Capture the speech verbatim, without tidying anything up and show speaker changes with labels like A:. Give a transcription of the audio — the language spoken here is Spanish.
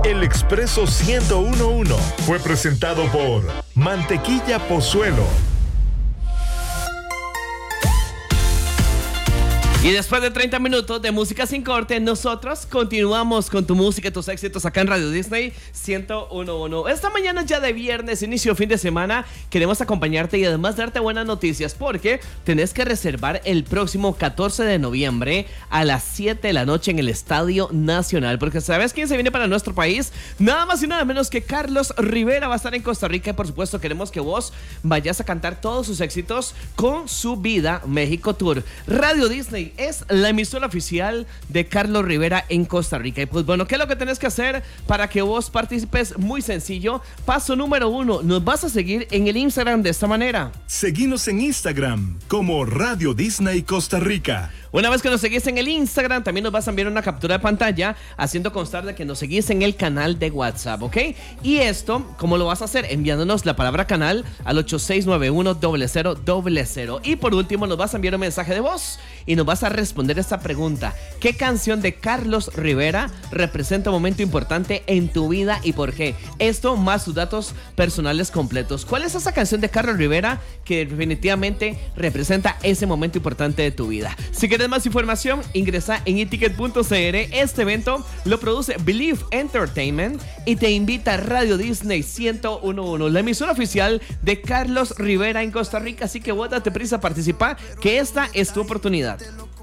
A: El Expreso ciento uno punto uno fue presentado por Mantequilla Pozuelo.
B: Y después de treinta minutos de música sin corte, nosotros continuamos con tu música y tus éxitos acá en Radio Disney ciento uno punto uno. Esta mañana ya de viernes, inicio fin de semana, queremos acompañarte y además darte buenas noticias porque tenés que reservar el próximo catorce de noviembre a las siete de la noche en el Estadio Nacional. Porque ¿sabes quién se viene para nuestro país? Nada más y nada menos que Carlos Rivera va a estar en Costa Rica y por supuesto queremos que vos vayas a cantar todos sus éxitos con su Vida México Tour. Radio Disney es la emisora oficial de Carlos Rivera en Costa Rica. Y pues bueno, ¿qué es lo que tenés que hacer para que vos participes? Muy sencillo. Paso número uno, nos vas a seguir en el Instagram de esta manera.
A: Seguinos en Instagram como Radio Disney Costa Rica.
B: Una vez que nos seguís en el Instagram, también nos vas a enviar una captura de pantalla haciendo constar de que nos seguís en el canal de WhatsApp, ¿ok? Y esto, ¿cómo lo vas a hacer? Enviándonos la palabra canal al ocho seis nueve uno cero cero cero cero. Y por último, nos vas a enviar un mensaje de voz y nos vas a responder esta pregunta: ¿qué canción de Carlos Rivera representa un momento importante en tu vida y por qué? Esto más tus datos personales completos. ¿Cuál es esa canción de Carlos Rivera que definitivamente representa ese momento importante de tu vida? Si quieres más información, ingresa en eticket punto c r. Este evento lo produce Believe Entertainment y te invita a Radio Disney ciento uno punto uno, la emisora oficial de Carlos Rivera en Costa Rica. Así que vos date prisa a participar, que esta es tu oportunidad.